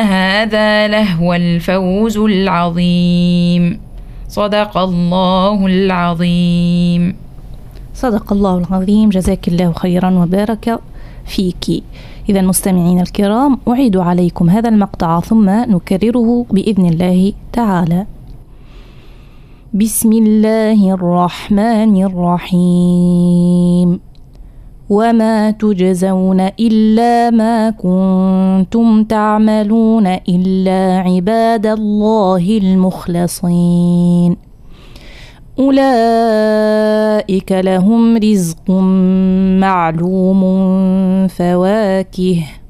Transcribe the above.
هذا لهو الفوز العظيم. صدق الله العظيم. صدق الله العظيم. جزاك الله خيرا وبارك فيك. إذا مستمعين الكرام، أعيد عليكم هذا المقطع ثم نكرره بإذن الله تعالى. بسم الله الرحمن الرحيم. وما تجزون إلا ما كنتم تعملون إلا عباد الله المخلصين أولئك لهم رزق معلوم فواكه